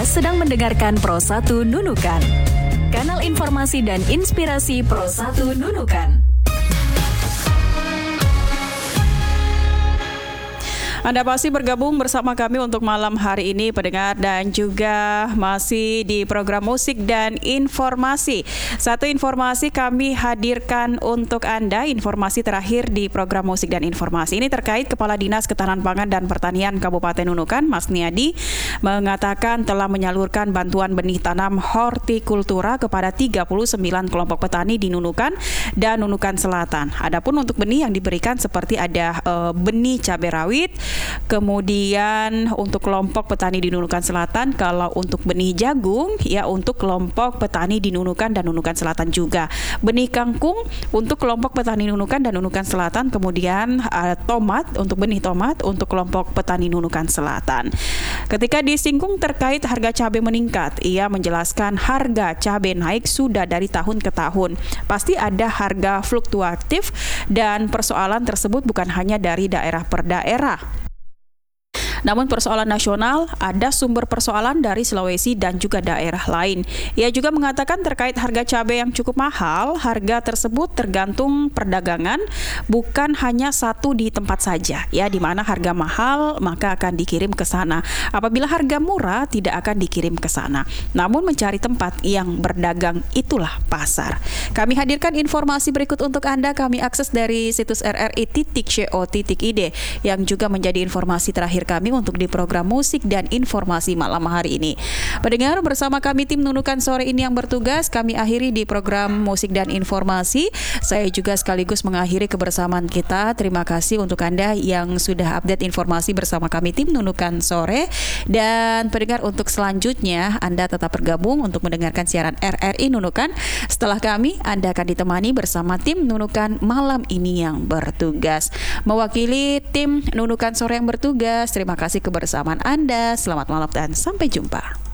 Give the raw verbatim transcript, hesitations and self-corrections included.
Anda sedang mendengarkan Pro satu Nunukan, kanal informasi dan inspirasi Pro satu Nunukan. Anda pasti bergabung bersama kami untuk malam hari ini, pendengar, dan juga masih di program musik dan informasi. Satu informasi kami hadirkan untuk Anda, informasi terakhir di program musik dan informasi. Ini terkait Kepala Dinas Ketahanan Pangan dan Pertanian Kabupaten Nunukan, Mas Niadi, mengatakan telah menyalurkan bantuan benih tanam hortikultura kepada tiga puluh sembilan kelompok petani di Nunukan dan Nunukan Selatan. Adapun untuk benih yang diberikan seperti ada e, benih cabai rawit. Kemudian untuk kelompok petani di Nunukan Selatan, kalau untuk benih jagung ya untuk kelompok petani di Nunukan dan Nunukan Selatan juga. Benih kangkung untuk kelompok petani Nunukan dan Nunukan Selatan. Kemudian uh, tomat untuk benih tomat untuk kelompok petani Nunukan Selatan. Ketika disinggung terkait harga cabai meningkat, ia menjelaskan harga cabai naik sudah dari tahun ke tahun. Pasti ada harga fluktuatif dan persoalan tersebut bukan hanya dari daerah per daerah. Namun persoalan nasional, ada sumber persoalan dari Sulawesi dan juga daerah lain. Ia juga mengatakan terkait harga cabai yang cukup mahal, harga tersebut tergantung perdagangan, bukan hanya satu di tempat saja. Ya, di mana harga mahal maka akan dikirim ke sana. Apabila harga murah tidak akan dikirim ke sana. Namun mencari tempat yang berdagang itulah pasar. Kami hadirkan informasi berikut untuk Anda. Kami akses dari situs r r i titik co titik i d yang juga menjadi informasi terakhir kami untuk di program musik dan informasi malam hari ini. Pendengar, bersama kami tim Nunukan sore ini yang bertugas, kami akhiri di program musik dan informasi. Saya juga sekaligus mengakhiri kebersamaan kita. Terima kasih untuk Anda yang sudah update informasi bersama kami tim Nunukan sore. Dan pendengar, untuk selanjutnya Anda tetap bergabung untuk mendengarkan siaran R R I Nunukan. Setelah kami, Anda akan ditemani bersama tim Nunukan malam ini yang bertugas. Mewakili tim Nunukan sore yang bertugas, terima kasih kebersamaan Anda. Selamat malam dan sampai jumpa.